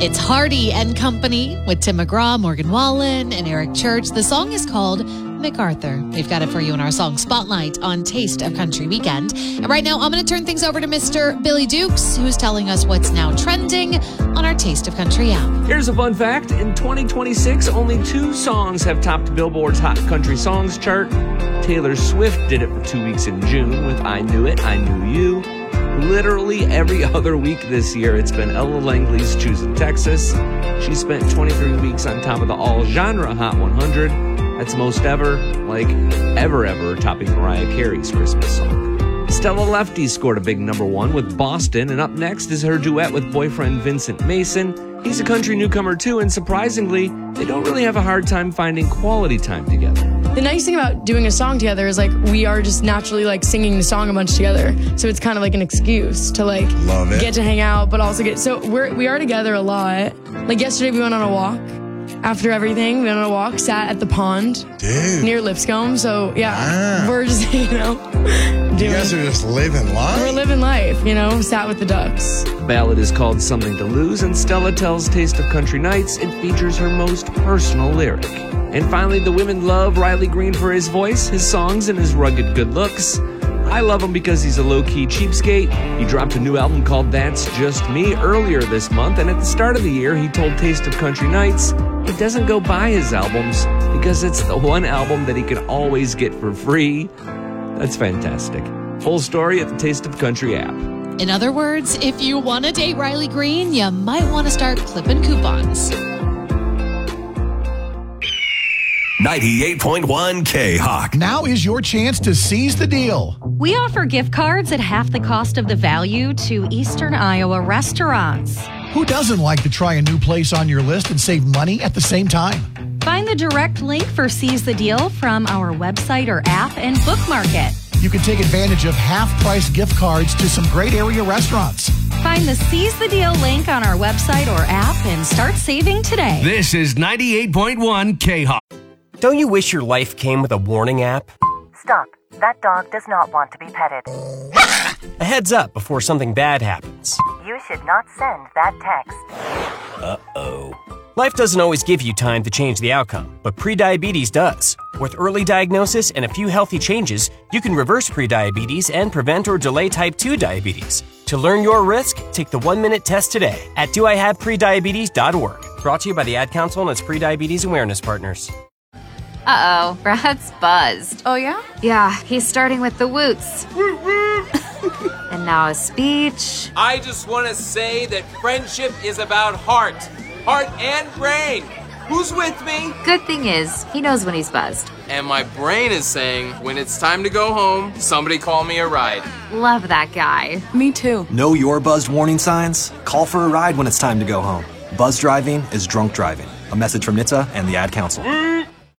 It's Hardy and Company with Tim McGraw, Morgan Wallen, and Eric Church. The song is called MacArthur. We've got it for you in our song Spotlight on Taste of Country Weekend. And right now, I'm going to turn things over to Mr. Billy Dukes, who's telling us what's now trending on our Taste of Country app. Here's a fun fact. In 2026, only 2 songs have topped Billboard's Hot Country Songs chart. Taylor Swift did it for 2 weeks in June with I Knew It, I Knew You. Literally every other week this year, it's been Ella Langley's Choosing Texas. She spent 23 weeks on top of the all-genre Hot 100. That's most ever, ever, topping Mariah Carey's Christmas song. Stella Lefty scored a big #1 with Boston, and up next is her duet with boyfriend Vincent Mason. He's a country newcomer too, and surprisingly, they don't really have a hard time finding quality time together. The nice thing about doing a song together is we are just naturally singing the song a bunch together. So it's kind of like an excuse to Love it. get to hang out, but also we are together a lot. Yesterday we went on a walk. After everything, we went on a walk, sat at the pond near Lipscomb. So yeah, we're just, you guys are just living life. We're living life, sat with the ducks. The ballad is called Something to Lose, and Stella tells Taste of Country Nights it features her most personal lyric. And finally, the women love Riley Green for his voice, his songs, and his rugged good looks. I love him because he's a low-key cheapskate. He dropped a new album called That's Just Me earlier this month, and at the start of the year, he told Taste of Country Nights he doesn't go buy his albums because it's the one album that he can always get for free. That's fantastic. Full story at the Taste of Country app. In other words, if you want to date Riley Green, you might want to start clipping coupons. 98.1 K-Hawk. Now is your chance to seize the deal. We offer gift cards at half the cost of the value to Eastern Iowa restaurants. Who doesn't like to try a new place on your list and save money at the same time? Find the direct link for Seize the Deal from our website or app and bookmark it. You can take advantage of half-price gift cards to some great area restaurants. Find the Seize the Deal link on our website or app and start saving today. This is 98.1 K-Hawk. Don't you wish your life came with a warning app? Stop. That dog does not want to be petted. A heads up before something bad happens. You should not send that text. Uh-oh. Life doesn't always give you time to change the outcome, but prediabetes does. With early diagnosis and a few healthy changes, you can reverse prediabetes and prevent or delay type 2 diabetes. To learn your risk, take the 1-minute test today at doihaveprediabetes.org. Brought to you by the Ad Council and its prediabetes awareness partners. Uh-oh, Brad's buzzed. Oh, yeah? Yeah, he's starting with the woots. And now a speech. I just want to say that friendship is about heart and brain. Who's with me? Good thing is, he knows when he's buzzed. And my brain is saying, when it's time to go home, somebody call me a ride. Love that guy. Me too. Know your buzzed warning signs? Call for a ride when it's time to go home. Buzz driving is drunk driving. A message from NHTSA and the Ad Council.